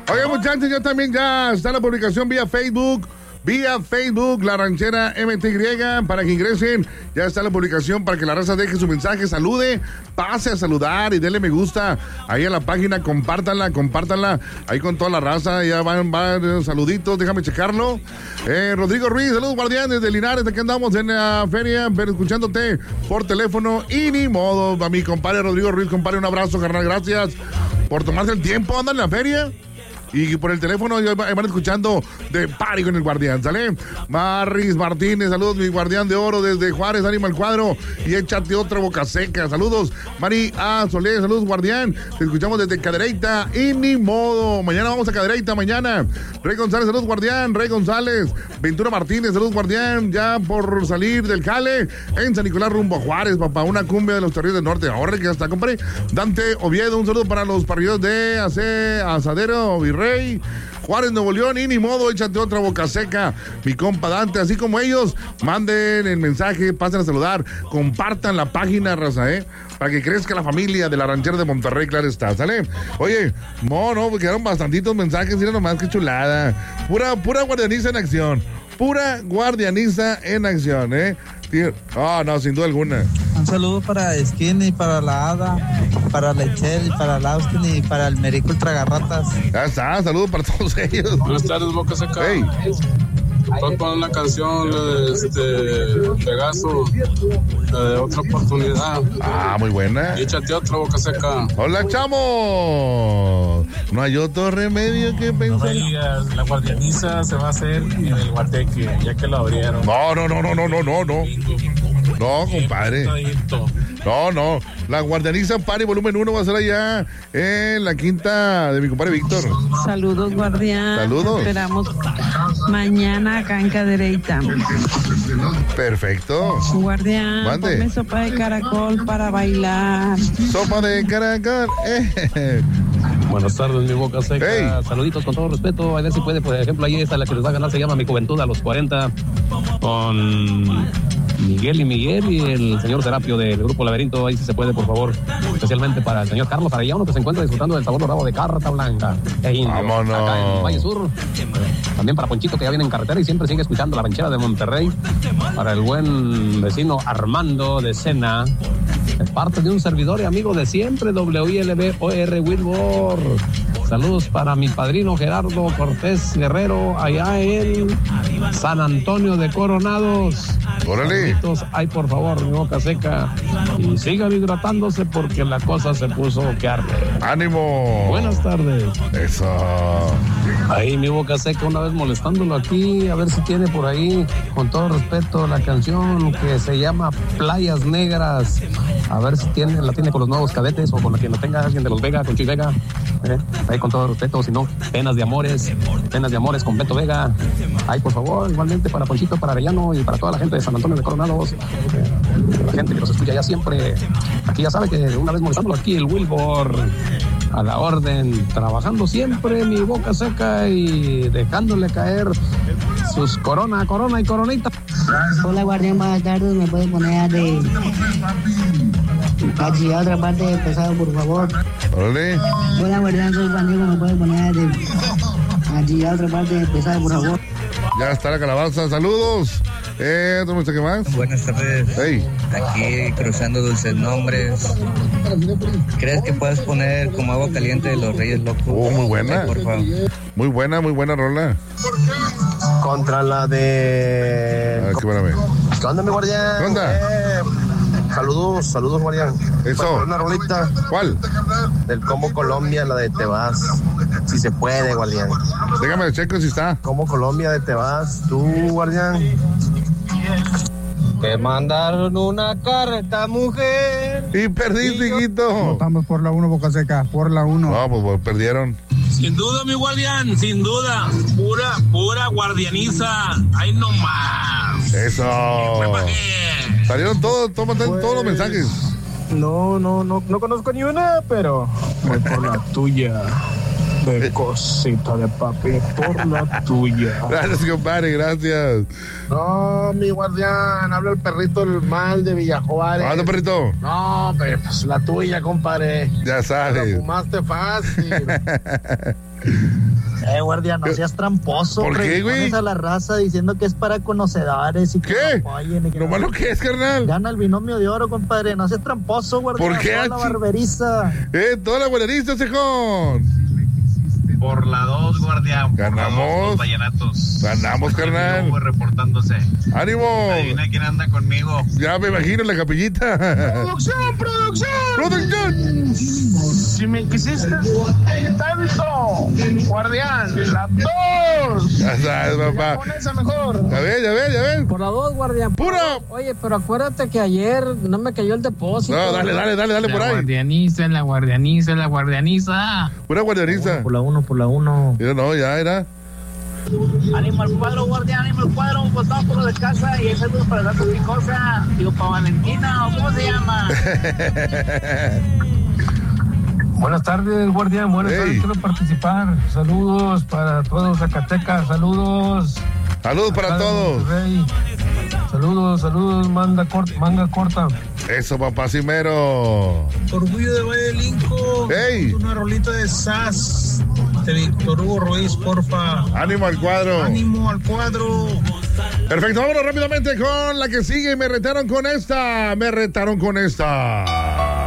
Oye, muchachos, ya está la publicación vía Facebook, La Ranchera MTY, para que ingresen. Ya está la publicación para que la raza deje su mensaje, salude, pase a saludar y denle me gusta ahí a la página, compártanla ahí con toda la raza. Ya van saluditos, déjame checarlo. Rodrigo Ruiz, saludos guardianes de Linares, aquí andamos en la feria, pero escuchándote por teléfono y ni modo. A mi compadre Rodrigo Ruiz, compadre, un abrazo, carnal, gracias por tomarse el tiempo, andan en la feria. Y por el teléfono van escuchando de Party con el Guardián, ¿sale? Marris Martínez, saludos, mi Guardián de Oro desde Juárez, ánimo al cuadro. Y échate otra boca seca, saludos. Mari A. Solé, saludos, Guardián. Te escuchamos desde Cadereyta y ni modo. Mañana vamos a Cadereyta, mañana. Rey González, saludos, Guardián. Rey González. Ventura Martínez, saludos, Guardián. Ya por salir del jale en San Nicolás rumbo a Juárez, papá. Una cumbia de los Terribles del Norte. Ahora que ya está, compadre. Dante Oviedo, un saludo para los parrilleros de Asadero Virrey, Juárez, Nuevo León, y ni modo, échate otra boca seca, mi compa Dante, así como ellos, manden el mensaje, pasen a saludar, compartan la página, raza, para que crezca la familia de la Ranchera de Monterrey, claro está, ¿sale? Oye, no, quedaron bastantitos mensajes, mira nomás, qué chulada, pura guardianiza en acción, no, sin duda alguna. Un saludo para Skinny, para la Hada, para Lechel, para la Austin y para el Merico Tragarratas. Ya está, saludos para todos ellos. Buenas tardes, Boca Seca. Hey. Voy a poner una canción de Pegaso, de Otra Oportunidad. Muy buena. Échate otra, Boca Seca. Hola, chamo. No hay otro remedio que pensar. No me digas, la guardianiza se va a hacer en el Guateque, ya que lo abrieron. No, compadre. No. La Guardianiza Party volumen 1 va a ser allá en la quinta de mi compadre Víctor. Saludos, Guardián. Saludos. Esperamos mañana acá en Cadereyta. Perfecto. Guardián, mande. ponme sopa de caracol para bailar. Sopa de caracol. Buenas tardes, mi Boca Seca. Hey. Saluditos con todo respeto. A ver si puede, por ejemplo, ahí está la que les va a ganar, se llama Mi Juventud a los 40, con Miguel y el señor Serapio del Grupo Laberinto. Ahí sí se puede, por favor, especialmente para el señor Carlos Arellano, que se encuentra disfrutando del sabor dorado de Carta Blanca. Vámonos. Acá en Valle Sur. También para Ponchito, que ya viene en carretera y siempre sigue escuchando la Ranchera de Monterrey. Para el buen vecino Armando de Sena, es parte de un servidor y amigo de siempre, WILBOR Wilbur. Saludos para mi padrino Gerardo Cortés Guerrero, allá en San Antonio de Coronados. Órale. Ay, por favor, mi Boca Seca. Y sigan hidratándose porque la cosa se puso que arde. ¡Ánimo! Buenas tardes. Eso. Ahí mi Boca Seca, una vez molestándolo aquí, a ver si tiene por ahí, con todo respeto, la canción que se llama Playas Negras. A ver si la tiene con los nuevos cadetes o con la que no tenga alguien de los Vega, con Chuy Vega. Ahí con todo respeto, si no, Penas de Amores con Beto Vega. Ahí, por favor, igualmente para Ponchito, para Arellano y para toda la gente de San Antonio de Coronados. La gente que nos escucha ya siempre. Aquí ya sabe que una vez molestándolo aquí, el Wilbur, a la orden, trabajando siempre, mi Boca Seca y dejándole caer sus corona y coronita. Hola, Guardián, buenas tardes. ¿Me puede poner de aquí a otra parte de pesado, por favor? Órale. Hola, Guardián, soy Juan Diego. ¿Me puede poner de aquí a otra parte de pesado, por favor? Ya está la calabaza, saludos. ¿Otro mensaje más? Buenas tardes. Hey. Aquí cruzando Dulces Nombres. ¿Crees que puedas poner como agua caliente de los Reyes Locos? Muy buena. Ay, por favor. Muy buena rola. Contra la de... Qué buena. ¿Qué onda, mi Guardián? ¿Qué onda? Saludos, Guardián. Eso. Una rolita. ¿Cuál? Del Combo Colombia, la de Te Vas. Si se puede, Guardián. Déjame checo si está. Combo Colombia de Te Vas. Tú, Guardián. Que mandaron una carta, mujer. Y perdiste, hijito. Votamos por la 1, Boca Seca, por la 1. No, pues perdieron. Sin duda, mi Guardián, sin duda. Pura guardianiza. Ahí nomás. Eso. Salieron todos los mensajes. No conozco ni una, pero voy por la tuya. De cosita de papi, por la tuya. Gracias, compadre, gracias. No, mi Guardián, habla el perrito del mal de Villajuárez. ¿Cuándo, perrito? No, pero pues la tuya, compadre. Ya sabes. La fumaste fácil. Guardia, no seas tramposo. ¿Por qué, güey? Pones a la raza diciendo que es para conocedores y que ¿qué? no apoyen y que ¿Lo malo que es, carnal? Gana el binomio de oro, compadre. No seas tramposo, Guardia. ¿Por qué? Toda la barberiza. Toda la guarderista, cejón. Por la 2, guardia. Ganamos. Los vallenatos. Ganamos, carnal. Luego reportándose. ¡Ánimo! Adivina quién anda conmigo. Ya me imagino en la capillita. ¡Producción! ¡Producción! Si me quisiste tanto, guardián, la 2. Ya sabes, papá. Pon esa mejor. Ya ves. Por la 2, guardián. ¡Pura! Oye, pero acuérdate que ayer no me cayó el depósito. No, dale por ahí. La guardianiza. Pura guardianiza. Por la 1. Mira, no, ya era. Ánimo al cuadro, guardián, ánimo al cuadro. Pues estamos por lo de casa y saludos para la Picosa. Digo, para Valentina, ¿o cómo se llama? Buenas tardes, guardián. Buenas tardes, quiero participar. Saludos para todos Zacatecas. Saludos para todos. Saludos, manga corta. Eso, papá Cimero. Orgullo de Valle de Linco. ¡Ey! Una rolita de SAS de Víctor Hugo Ruiz, porfa. Ánimo al cuadro. Perfecto, vámonos rápidamente con la que sigue. Me retaron con esta.